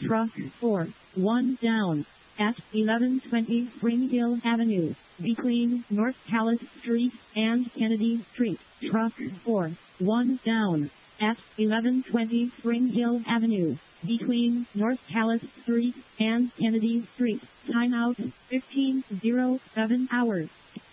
Truck 4, 1 down. At 1120 Spring Hill Avenue, between North Calais Street and Kennedy Street. Truck 4, 1 down. At 1120 Spring Hill Avenue, between North Calais Street and Kennedy Street. Timeout 15:07 hours.